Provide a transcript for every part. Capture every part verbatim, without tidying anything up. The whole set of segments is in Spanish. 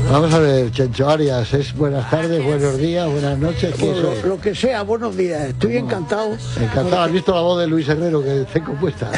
Vamos a ver, Chencho Arias, es buenas tardes, buenos días, buenas noches. ¿Qué Lo, es? lo que sea, buenos días. Estoy ¿Cómo? encantado. Encantado. ¿Has visto la voz de Luis Herrero que tengo puesta?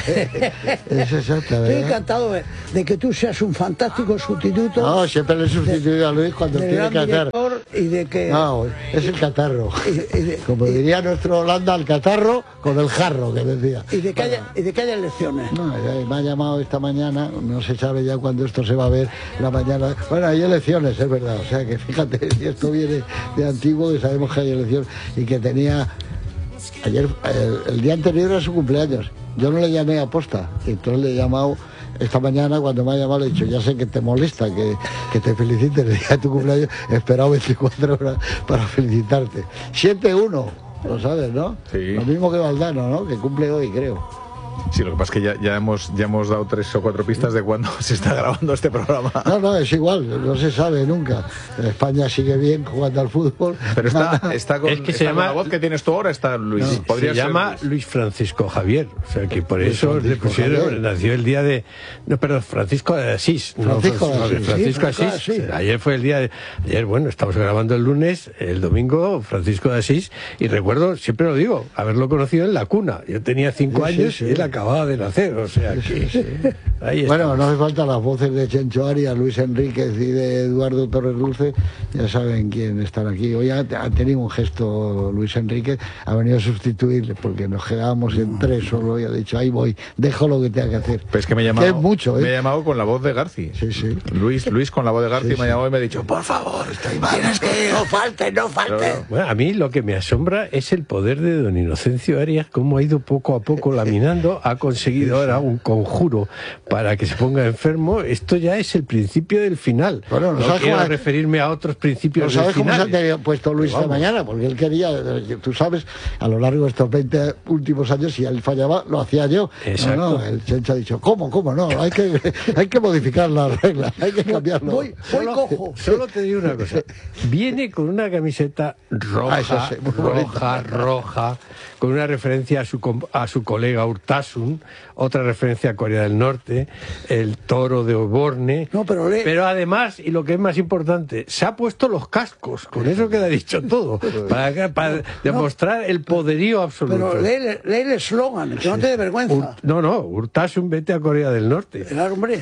Es exacta, ¿verdad? Estoy encantado de, de que tú seas un fantástico sustituto. No, siempre le he sustituido a Luis cuando tiene que hacer. Y de que... No, es el catarro. Y, y de, Como y, diría nuestro Holanda, el catarro con el jarro, que decía. Y de que, bueno, haya, y de que haya elecciones. No, me ha llamado esta mañana, no se sabe ya cuándo esto se va a ver, la mañana. Bueno, hay elecciones, es verdad. O sea que fíjate, si esto viene de antiguo, que sabemos que hay elecciones y que tenía. Ayer, el, el día anterior era su cumpleaños. Yo no le llamé a posta, entonces le he llamado esta mañana. Cuando me ha llamado le he dicho, ya sé que te molesta que, que te felicite el día de tu cumpleaños, he esperado veinticuatro horas para felicitarte. siete uno, lo sabes, ¿no? Sí. Lo mismo que Valdano, ¿no? Que cumple hoy, creo. Sí, lo que pasa es que ya, ya, hemos, ya hemos dado tres o cuatro pistas de cuándo se está grabando este programa. No, no, es igual, no se sabe nunca. España sigue bien jugando al fútbol. Pero está, está con, es que está se con llama, la voz que tienes tú ahora, está Luis. No, Podría se ser llama Luis. Luis Francisco Javier. O sea que por Luis eso le Francisco pusieron, Javier. nació el día de... No, perdón, Francisco de Asís. Francisco no, de Asís. Francisco Sí, Asís. sí. Ayer fue el día de... Ayer, bueno, estamos grabando el lunes, el domingo, Francisco de Asís. Y recuerdo, siempre lo digo, haberlo conocido en la cuna. Yo tenía cinco Sí, sí, años sí. y él acababa de nacer. O sea que... Sí, sí. Ahí Bueno, estamos. no hace falta las voces de Chencho Arias, Luis Enríquez y de Eduardo Torres Dulce, ya saben quién están aquí. Hoy ha, ha tenido un gesto Luis Enríquez, ha venido a sustituirle porque nos quedábamos en tres solo y ha dicho, ahí voy, dejo lo que tenga que hacer. Pero es que me he llamado, Que es mucho, ¿eh? me he llamado con la voz de Garci. Sí, sí. Luis, Luis con la voz de Garci Sí, me ha sí. llamado y me ha dicho, por favor, estoy mal. Tienes que ir, no falte, no falte. Claro. Bueno, a mí lo que me asombra es el poder de don Inocencio Arias, cómo ha ido poco a poco laminando, ha conseguido ahora un conjuro para que se ponga enfermo. Esto ya es el principio del final. Bueno, ¿no no sabes quiero cómo ha- referirme a otros ¿No principios del sabes cómo se final. ha tenido puesto Luis Pero esta vamos. mañana? Porque él quería, eh, tú sabes, a lo largo de estos veinte últimos años, si él fallaba, lo hacía yo. Exacto. No, no, el Chencho ha dicho, ¿cómo, cómo? No, hay que, hay que modificar las reglas, hay que cambiarlo. Voy, voy cojo. Solo te digo una cosa. Viene con una camiseta roja, Ah, eso sí, muy roja, roja, con una referencia a su, com- a su colega Urtasun, otra referencia a Corea del Norte, el toro de Oborne. No, pero lee- Pero además, y lo que es más importante, se ha puesto los cascos. Con eso queda dicho todo. Para, que- para demostrar el poderío absoluto. Pero lee, lee el eslogan, que no te dé vergüenza. Ur- no, no, Urtasun, vete a Corea del Norte. Claro, hombre.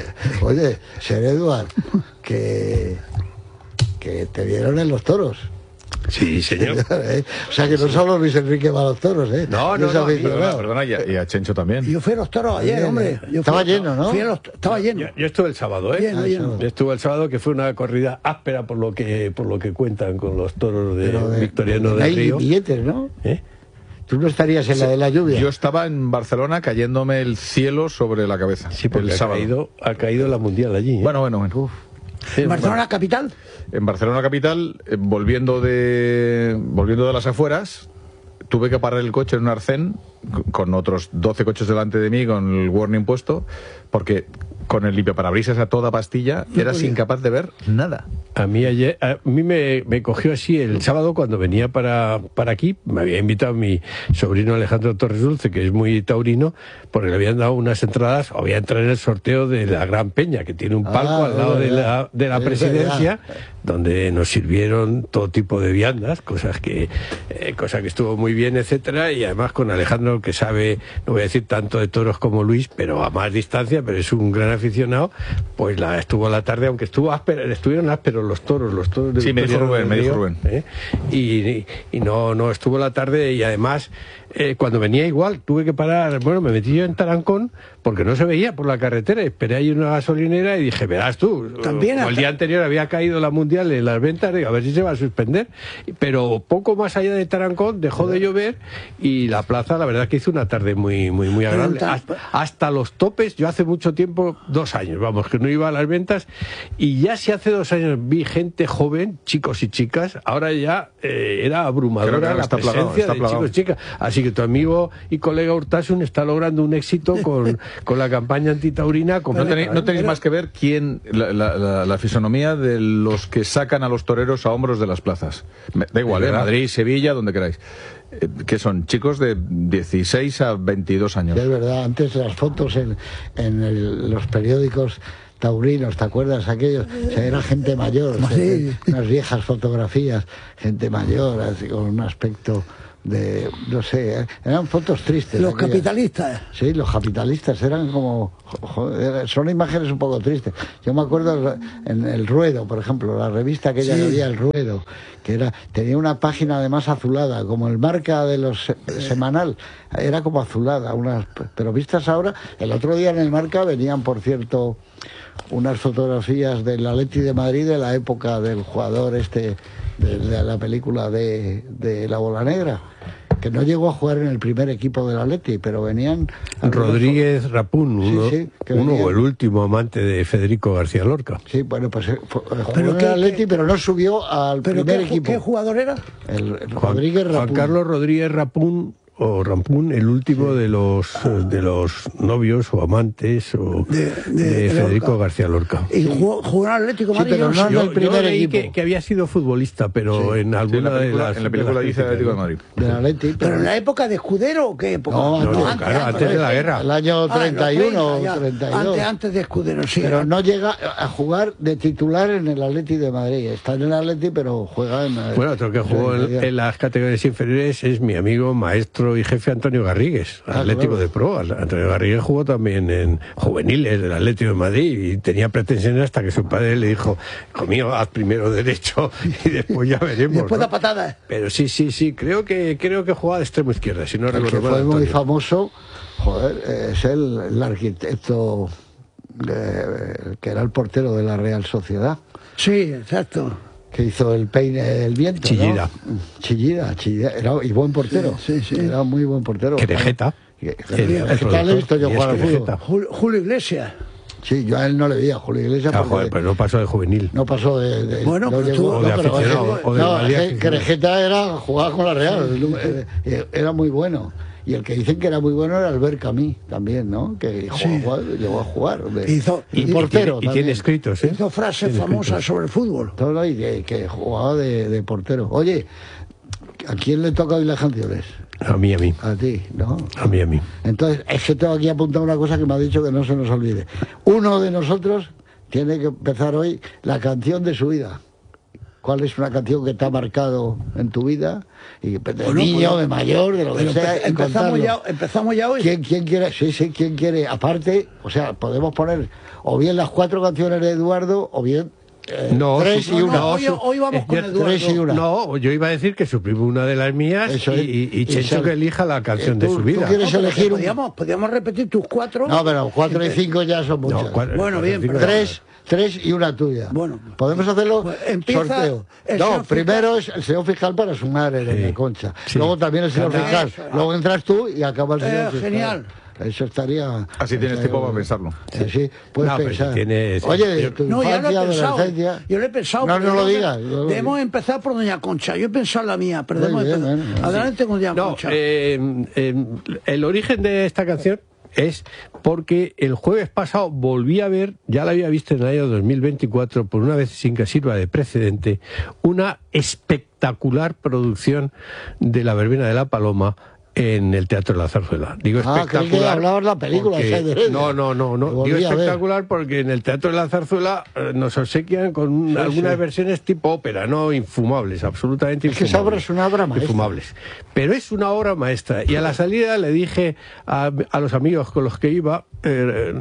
Oye, Ser Eduard, que, que te vieron en los toros. Sí, señor. ¿Eh? O sea que no solo Luis Enrique va a los toros, ¿eh? No, no, Es no, aficionado. Perdona, perdona, y a, y a Chencho también. Yo fui a los toros ayer, Bien, hombre. eh. Yo fui- Estaba lleno, ¿no? fui a los- estaba lleno. Yo, yo estuve el sábado, ¿eh? Lleno, Ah, lleno. sábado. Yo estuve el sábado, que fue una corrida áspera por lo que por lo que cuentan con los toros de Pero de- Victoriano del hay Río. billetes, ¿no? ¿Eh? Tú no estarías en la de la lluvia. Yo estaba en Barcelona cayéndome el cielo sobre la cabeza. Sí, porque el ha sábado. caído, ha caído la mundial allí. ¿eh? Bueno, bueno, bueno. Uf. Sí, ¿En Barcelona capital? En Barcelona capital, eh, volviendo de volviendo de las afueras, tuve que parar el coche en un arcén c- con otros doce coches delante de mí con el warning puesto, porque con el limpiaparabrisas a toda pastilla eras podía. incapaz de ver nada. A mí ayer, a mí me, me cogió así el sábado cuando venía para, para aquí, me había invitado mi sobrino Alejandro Torres Dulce, que es muy taurino, porque le habían dado unas entradas, o voy a entrar en el sorteo de la Gran Peña, que tiene un palco Ah, al lado es de la, verdad. de la Es presidencia, verdad. donde nos sirvieron todo tipo de viandas, cosas que, eh, cosa que estuvo muy bien, etcétera, y además con Alejandro, que sabe, no voy a decir tanto de toros como Luis, pero a más distancia, pero es un gran aficionado, pues la estuvo la tarde, aunque estuvo áspera, estuvieron ásperos los toros, los toros de Sí, me dijo Victoriano Rubén, del me dijo Río, Rubén. ¿eh? Y, y, y no, no estuvo la tarde, y además eh, cuando venía igual tuve que parar, bueno, me metí yo en Tarancón porque no se veía por la carretera, esperé ahí una gasolinera y dije, verás tú, También como el hasta- día anterior había caído la mundial en las ventas, digo, a ver si se va a suspender, pero poco más allá de Tarancón dejó de llover y la plaza, la verdad que hizo una tarde muy muy muy agradable, Pero en hasta, hasta los topes. Yo hace mucho tiempo, dos años, vamos, que no iba a las ventas, y ya si hace dos años vi gente joven, chicos y chicas, ahora ya eh, era Creo abrumadora que ahora la está presencia plagado, está de plagado. chicos y chicas, así que tu amigo y colega Urtasun está logrando un éxito con, con la campaña antitaurina. No completa, tenéis, no tenéis más que ver quién la, la- la- la fisonomía de los que sacan a los toreros a hombros de las plazas. Me- da igual, Es ¿eh? verdad. Madrid, Sevilla, donde queráis. Eh, que son chicos de dieciséis a veintidós años. Es verdad, antes las fotos en, en el- los periódicos taurinos, ¿te acuerdas aquellos? O sea, era gente mayor, o sea, Sí. unas viejas fotografías, gente mayor, así con un aspecto de, no sé, eran fotos tristes. Los aquellas. capitalistas. Sí, los capitalistas eran como... joder, son imágenes un poco tristes. Yo me acuerdo en El Ruedo, por ejemplo, la revista aquella Sí. que había, El Ruedo, que era tenía una página además azulada, como el marca de los se- semanal, era como azulada, unas, pero vistas ahora, el otro día en el marca venían, por cierto, unas fotografías del Atleti de Madrid de la época del jugador este, de, de la película de, de La Bola Negra, que no llegó a jugar en el primer equipo del Atleti, pero venían... Rodríguez Rapún, uno, Sí, sí, que uno venía- o el último amante de Federico García Lorca. Sí, bueno, pues eh, fue- eh, jugó Pero en qué- el Atleti, qué- pero no subió al ¿Pero primer qué, ju- equipo. qué jugador era? El, el Juan, Rodríguez Juan Rapún. Carlos Rodríguez Rapún o Rampún, el último de los de los novios o amantes o De- de, de Federico Lorca. García Lorca. Y jugó, jugó en Atlético de Sí, Madrid. pero yo no en sé. el primer leí equipo. que, que había sido futbolista, pero en Sí, alguna en la película, de las en la película de las dice Atlético de críticas, Madrid. Del Atleti, Pero en la época de Escudero, ¿o qué época? No, No, no, claro, antes de la guerra. el año Ah, treinta y uno los o treinta, ya. treinta y dos. Antes, antes de Escudero, sí. Pero no llega a jugar de titular en el Atleti de Madrid. Está en el Atleti, pero juega en... el- Bueno, otro que jugó en, en las categorías inferiores es mi amigo, maestro y jefe Antonio Garrigues, Ah, Atlético claro. de Pro. Antonio Garrigues jugó también en juveniles del Atlético de Madrid y tenía pretensiones hasta que su padre le dijo, hijo mío, haz primero derecho y después ya veremos. Después ¿no? da patadas. Pero sí, sí, sí, creo que creo que jugaba de extremo izquierda, si no El que recuerdo mal. fue muy Antonio. famoso, joder, es el, el arquitecto eh, que era el portero de la Real Sociedad, Sí, exacto. que hizo el peine del viento. ¿no? Chillida. Chillida, Chillida. Era, y buen portero. Sí, sí, sí. Era muy buen portero. Querejeta. Que- El- el Querejeta le he visto yo productor, jugar al y es fútbol. Querejeta. Julio, Julio Iglesias. Sí, yo a él no le vi a Julio Iglesias Ah, porque joder, pero no pasó de juvenil. no pasó de... de- Bueno, no pero llegó- tú- O de no, pero- aficionado, o de no, Madrid es que aficionado. Querejeta era, jugaba con la Real, eh, eh, era muy bueno. Y el que dicen que era muy bueno era Albert Camus también, ¿no? Que jugó, Sí. jugó- llegó a jugar. de- Hizo- y, y- portero Y tiene, y también. tiene escritos, ¿eh? Hizo frases Tiene famosas escritos. sobre el fútbol. Todo, y de- que jugaba de, de portero. Oye, ¿a quién le toca hoy las canciones? A mí, a mí. A ti, ¿no? A mí, a mí. Entonces, es que tengo aquí apuntado una cosa que me ha dicho que no se nos olvide. Uno de nosotros tiene que empezar hoy la canción de su vida. ¿Cuál es una canción que te ha marcado en tu vida? Y de Bueno, niño, pues, de mayor, de lo que Pero sea, empe- y empezamos, contarlo. ya, empezamos ya hoy. ¿Quién, quién quiere? Sí, sí, ¿quién quiere? Aparte, o sea, podemos poner o bien las cuatro canciones de Eduardo o bien eh, No, tres su- y No, una. no, hoy, su- hoy vamos eh, con ya- Eduardo. tres y una. No, yo iba a decir que suprimo una de las mías Eso y, es. y, y Y Chencho sal- que elija la canción Eh, de tú- su tú vida. quieres No, pero elegir que un- podíamos, podíamos repetir tus cuatro. No, pero cuatro y cinco ya son muchas. No, cuatro- Bueno, bien, cinco- pero- Tres, tres y una tuya. Bueno. ¿Podemos hacerlo? Pues empieza sorteo. el No, señor primero es el señor fiscal para sumar en Sí. la concha. Sí. Luego también el señor Eso, fiscal. eso. Luego entras tú y acaba el señor Eh, fiscal. genial. Eso estaría... Así tienes estaría tiempo para bueno. pensarlo. Eh, sí, puedes No, pero pensar. si tienes- Oye, de yo- tu No, ya lo infancia, he pensado. adolescencia... Yo lo he pensado. No, pero no lo debemos- digas. no lo Debemos digas. empezar por Doña Concha. Yo he pensado la mía, pero Muy debemos bien, empezar. bueno, bueno. Adelante con Doña No, Concha. eh, eh, el origen de esta canción es porque el jueves pasado volví a ver, ya la había visto en el año dos mil veinticuatro, por una vez sin que sirva de precedente, una espectacular producción de La Verbena de la Paloma en el Teatro de la Zarzuela. Digo Ah, creí que espectacular. hablabas de la película, porque- esa de Heredia. No, no, no, Que no. volví Digo a ver. espectacular porque en el Teatro de la Zarzuela eh, nos obsequian con un- Sí, algunas sí. versiones tipo ópera, no infumables, absolutamente Es que esa obra es una obra maestra. Infumables. Pero es una obra maestra. Y a la salida le dije a, a los amigos con los que iba, eh,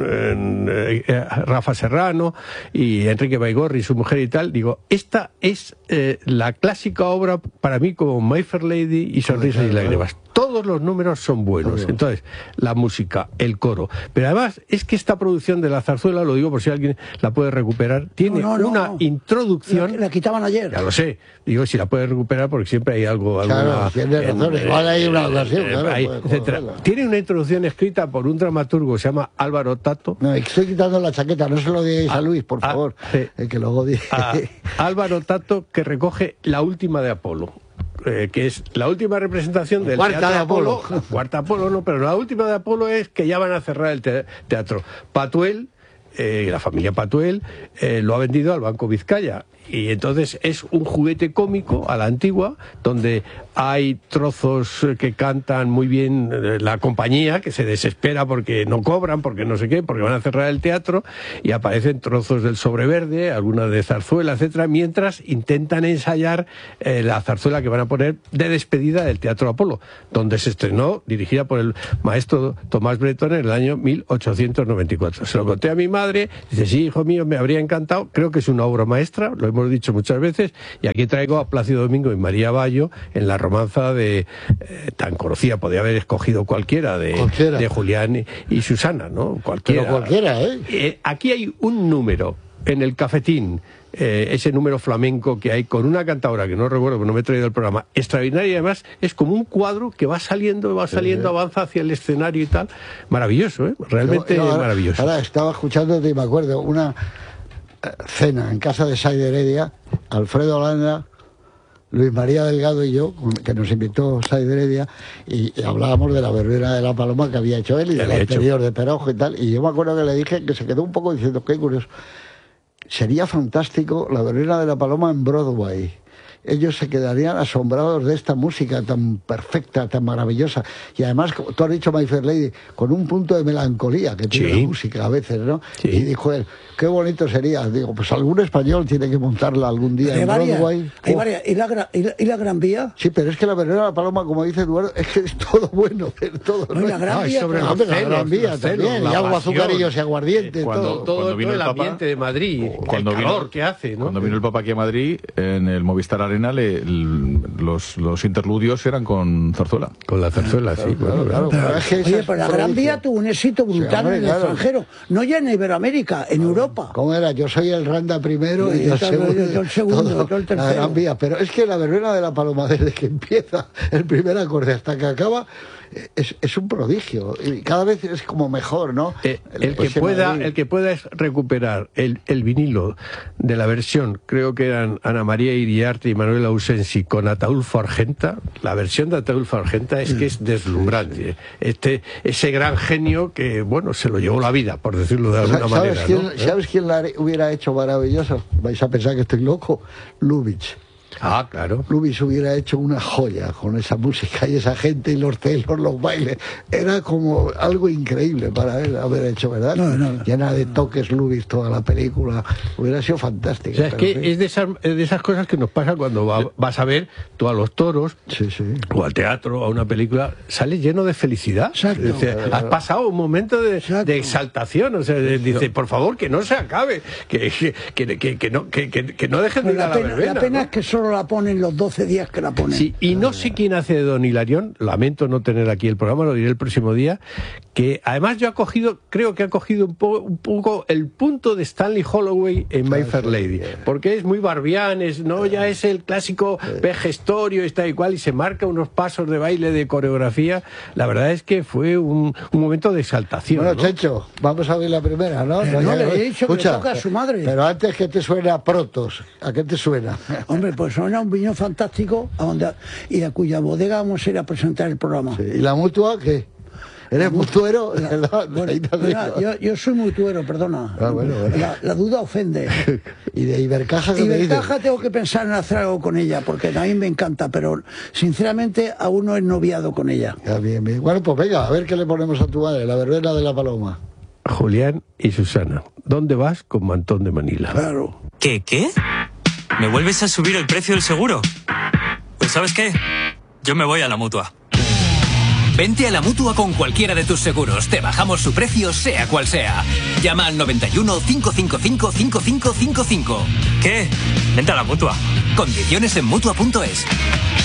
eh, eh, Rafa Serrano y Enrique Baigorri, su mujer y tal, digo, esta es eh, la clásica obra para mí como My Fair Lady y Sonrisas y Lágrimas. Todos los números son buenos. Entonces, la música, el coro. Pero además, es que esta producción de la zarzuela, lo digo por si alguien la puede recuperar, tiene No, no, una no. introducción. La, la quitaban ayer. Ya lo sé. Digo, si la puedes recuperar porque siempre hay algo, Claro, alguna... tienes razón, igual hay una ocasión, claro, hay- puede etcétera. cogerla. Tiene una introducción escrita por un dramaturgo, se llama Álvaro Tato. No, estoy quitando la chaqueta, no se lo digáis a Ah, Luis, por ah, favor. sí. El que luego dice... A Álvaro Tato, que recoge la última de Apolo. eh, que es la última representación del Cuarta teatro de Apolo. La cuarta Apolo no, pero la última de Apolo es que ya van a cerrar el te- teatro. Patuel eh, la familia Patuel, eh, lo ha vendido al Banco Vizcaya. Y entonces es un juguete cómico a la antigua, donde hay trozos que cantan muy bien la compañía, que se desespera porque no cobran, porque no sé qué, porque van a cerrar el teatro, y aparecen trozos del Sobreverde, algunas de zarzuela, etcétera, mientras intentan ensayar eh, la zarzuela que van a poner de despedida del Teatro Apolo, donde se estrenó, dirigida por el maestro Tomás Bretón en el año mil ochocientos noventa y cuatro. Se lo conté a mi madre, dice, sí, hijo mío, me habría encantado, creo que es una obra maestra, lo hemos dicho muchas veces, y aquí traigo a Plácido Domingo y María Bayo en la romanza de eh, tan conocida, podía haber escogido cualquiera de, cualquiera. de Julián y, y Susana, ¿no? Cualquiera. Pero cualquiera, ¿eh? Eh, Aquí hay un número en el cafetín, eh, ese número flamenco que hay con una cantadora que no recuerdo, que no me he traído el programa, extraordinaria, y además es como un cuadro que va saliendo, va saliendo, sí, avanza hacia el escenario y tal. Maravilloso, ¿eh? Realmente yo, yo ahora, maravilloso. Ahora estaba escuchándote y me acuerdo, una cena en casa de Say de Heredia, Alfredo Holanda, Luis María Delgado y yo, que nos invitó Say de Heredia, y, y hablábamos de la verbena de la Paloma que había hecho él y del anterior de Perojo y tal, y yo me acuerdo que le dije que se quedó un poco diciendo, qué curioso, sería fantástico la verbena de la Paloma en Broadway. Ellos se quedarían asombrados de esta música tan perfecta, tan maravillosa. Y además, como tú has dicho, My Fair Lady, con un punto de melancolía que tiene, sí, la música a veces, ¿no? Sí. Y dijo él, qué bonito sería. Digo, pues algún español tiene que montarla algún día en varias, Broadway. Hay oh. varias. ¿Y la, y, la, ¿Y la Gran Vía? Sí, pero es que la verbena de la Paloma, como dice Eduardo, es que es todo bueno. Es todo no, la Gran Vía, sobre no, la Gran Vía también. Y algo azucarillos y aguardiente. Cuando, todo, todo, cuando vino todo el, el Papa, ambiente de Madrid, cuando el calor vino, que hace, ¿no? Cuando vino el Papa aquí a Madrid, en el Movistar Arena, le, los, los interludios eran con zarzuela. Con la zarzuela, sí. Claro, claro, claro, claro. Es que oye, pero la Gran Vía tuvo un éxito brutal, sí, hombre, en el claro. extranjero. No ya en Iberoamérica, en Europa. ¿Cómo era? Yo soy el Randa primero y, y yo, segundo, yo, yo el segundo, todo, yo el tercero. La Gran Vía. Pero es que la verbena de la Paloma, desde que empieza el primer acorde hasta que acaba, es, es un prodigio. Y cada vez es como mejor, ¿no? Eh, el, que pueda, el que pueda es recuperar el, el vinilo de la versión, creo que eran Ana María Iriarte y Manuel Ausensi con Ataulfo Argenta. La versión de Ataulfo Argenta es que es deslumbrante. Este, ese gran genio que, bueno, se lo llevó la vida, por decirlo de alguna ¿Sabes manera. Quién, ¿no? ¿Sabes quién la hubiera hecho maravilloso? Vais a pensar que estoy loco. Lubitsch. Ah, claro. Lubitsch hubiera hecho una joya con esa música y esa gente y los celos, los bailes. Era como algo increíble para él haber hecho, ¿verdad? No, no, no. Llena de toques Lubitsch toda la película. Hubiera sido fantástico. O sea, es que sí, es de esas, de esas cosas que nos pasa cuando va, vas a ver tú a los toros, sí, sí, o al teatro, o a una película, sales lleno de felicidad. Exacto. O sea, has pasado un momento de, de exaltación. O sea, de, dice, por favor, que no se acabe, que, que, que, que, no, que, que, que no dejen de ir a la pena, verbena. La pena ¿no? es que solo la ponen los doce días que la ponen. Sí, y no sé quién hace de Don Hilarión, lamento no tener aquí el programa, lo diré el próximo día, que además yo ha cogido, creo que ha cogido un poco, un poco el punto de Stanley Holloway en My Fair Lady, porque es muy barbián, es, no, ya es el clásico vejestorio, está igual, y se marca unos pasos de baile, de coreografía. La verdad es que fue un, un momento de exaltación. Bueno, ¿no? Checho, vamos a ver la primera, ¿no? Pero no, le he dicho que le toca a su madre. Pero antes, que te suena a Protos? ¿A qué te suena? Hombre, pues suena un vino fantástico a donde, y a cuya bodega vamos a ir a presentar el programa. Sí. ¿Y la mutua qué? ¿Eres mutuero? La, la, bueno, mira, yo, yo soy mutuero, perdona. Ah, bueno, bueno. La, la duda ofende. ¿Y de Ibercaja qué Ibercaja tengo que pensar en hacer algo con ella, porque a mí me encanta, pero sinceramente aún no he noviado con ella. Ya, bien, bien. Bueno, pues venga, a ver qué le ponemos a tu madre, la verbena de la Paloma. Julián y Susana, ¿dónde vas con Mantón de Manila? Claro. ¿Qué, qué? ¿Me vuelves a subir el precio del seguro? Pues ¿sabes qué? Yo me voy a la Mutua. Vente a la Mutua con cualquiera de tus seguros. Te bajamos su precio, sea cual sea. Llama al noventa y uno, cinco cinco cinco, cinco cinco cinco cinco. ¿Qué? Vente a la Mutua. Condiciones en Mutua punto es.